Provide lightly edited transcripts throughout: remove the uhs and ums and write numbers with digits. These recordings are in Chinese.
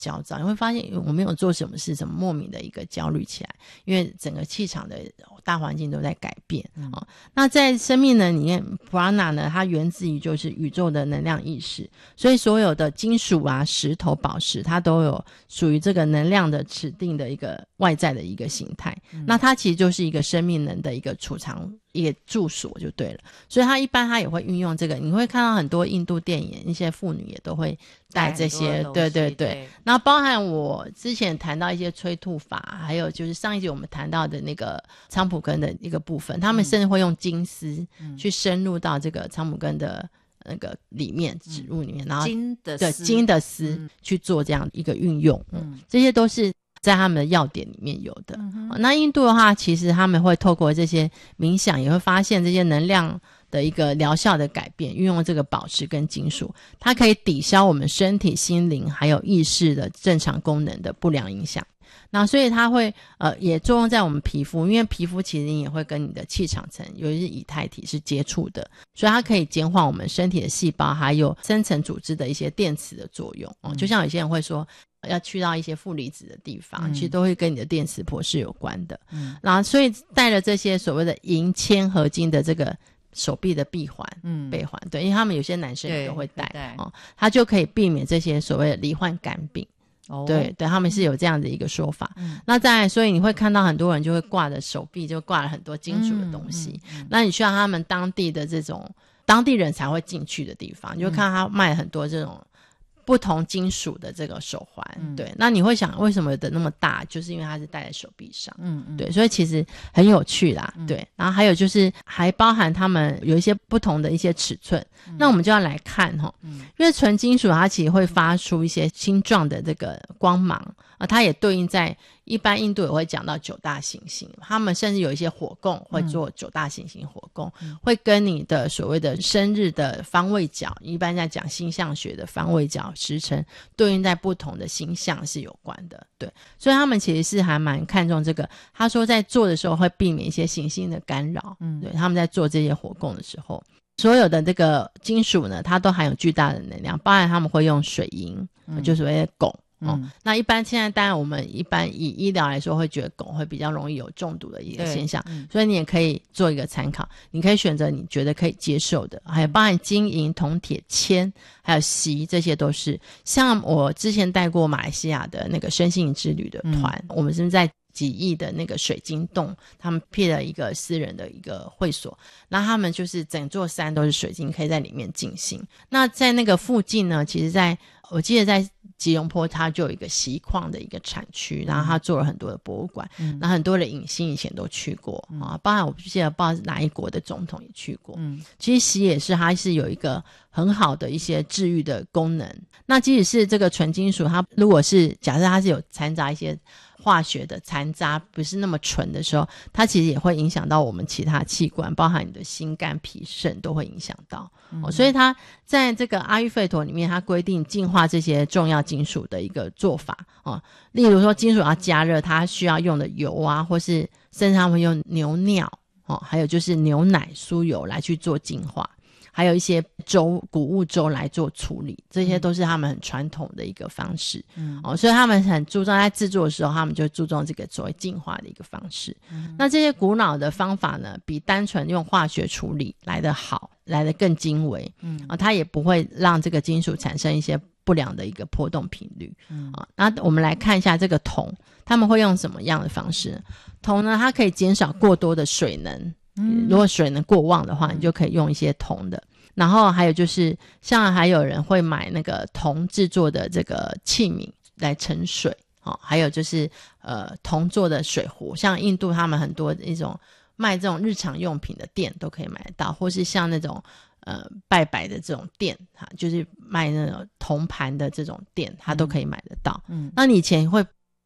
焦躁，你会发现我没有做什么事，怎么莫名的一个焦虑起来，因为整个气场的大环境都在改变、那在生命能里面 Prana 呢，它源自于就是宇宙的能量意识，所以所有的金属啊、石头、宝石，它都有属于这个能量的指定的一个外在的一个形态、那它其实就是一个生命能的一个储藏一个住所就对了，所以它一般它也会运用这个，你会看到很多印度电影一些妇女也都会带这些，对对对，然后包含我之前谈到一些催吐法，还有就是上一集我们谈到的那个菖蒲根的一个部分，他们甚至会用金丝去深入到这个菖蒲根的那个里面植入里面，然后金的丝去做这样一个运用，这些都是在他们的要点里面有的、那印度的话其实他们会透过这些冥想也会发现这些能量的一个疗效的改变，运用这个宝石跟金属，它可以抵消我们身体心灵还有意识的正常功能的不良影响，那所以它会也作用在我们皮肤，因为皮肤其实也会跟你的气场层尤其是以太体是接触的，所以它可以减缓我们身体的细胞还有深层组织的一些电磁的作用、就像有些人会说要去到一些负离子的地方、其实都会跟你的电磁波是有关的、然后所以带了这些所谓的银铅合金的这个手臂的臂环、背环，对，因为他们有些男生也都会戴他就可以避免这些所谓的罹患肝病、对对，他们是有这样的一个说法、那再来所以你会看到很多人就会挂着手臂就挂了很多金属的东西、那你去到他们当地的这种当地人才会进去的地方，你就会看到他卖很多这种不同金属的这个手环、对，那你会想为什么有的那么大，就是因为它是戴在手臂上，对，所以其实很有趣啦、对，然后还有就是还包含他们有一些不同的一些尺寸、那我们就要来看因为纯金属它其实会发出一些星状的这个光芒它也对应在一般印度也会讲到9大行星，他们甚至有一些火供会做9大行星火供、会跟你的所谓的生日的方位角，一般在讲星象学的方位角时辰对应在不同的星象是有关的，对，所以他们其实是还蛮看重这个，他说在做的时候会避免一些行星的干扰，对，他们在做这些火供的时候所有的这个金属呢它都含有巨大的能量，包含他们会用水银、就所谓的汞那一般现在当然我们一般以医疗来说会觉得汞会比较容易有中毒的一个现象、所以你也可以做一个参考，你可以选择你觉得可以接受的，还有包含金银铜铁铅还有锡，这些都是像我之前带过马来西亚的那个身心灵之旅的团、我们是在几亿的那个水晶洞，他们辟了一个私人的一个会所，那他们就是整座山都是水晶，可以在里面静心。那在那个附近呢，其实我记得在吉隆坡它就有一个锡矿的一个产区，然后它做了很多的博物馆，那很多的影星以前都去过包含我不记得不知道是哪一国的总统也去过其实锡也是它是有一个很好的一些治愈的功能。那即使是这个纯金属，它如果是假设它是有掺杂一些化学的残渣不是那么纯的时候，它其实也会影响到我们其他器官，包含你的心肝脾肾都会影响到所以它在这个阿育吠陀里面它规定净化这些重要金属的一个做法例如说金属要加热它需要用的油啊，或是甚至他们会用牛尿还有就是牛奶酥油来去做净化，还有一些粥谷物粥来做处理，这些都是他们很传统的一个方式所以他们很注重在制作的时候他们就注重这个所谓净化的一个方式那这些古老的方法呢比单纯用化学处理来得好，来得更精微它也不会让这个金属产生一些不良的一个波动频率那我们来看一下这个铜他们会用什么样的方式呢？铜呢它可以减少过多的水能如果水能过旺的话你就可以用一些铜的，然后还有就是像还有人会买那个铜制作的这个器皿来盛水还有就是铜做的水壶，像印度他们很多一种卖这种日常用品的店都可以买得到，或是像那种拜拜的这种店就是卖那种铜盘的这种店它都可以买得到那你以前会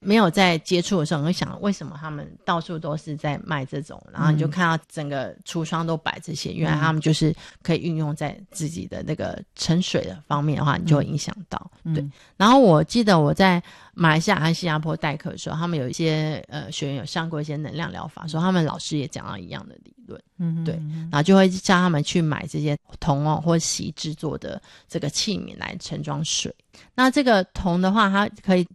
没有在接触的时候，你会想为什么他们到处都是在卖这种，然后你就看到整个橱窗都摆这些，原来他们就是可以运用在自己的那个盛水的方面的话，你就会影响到。对，然后我记得我在马来西亚和新加坡代课的时候，他们有一些学员有上过一些能量疗法，说他们老师也讲到一样的理论。对，然后就会叫他们去买这些铜或锡制作的这个器皿来盛装水。那这个铜的话，它可以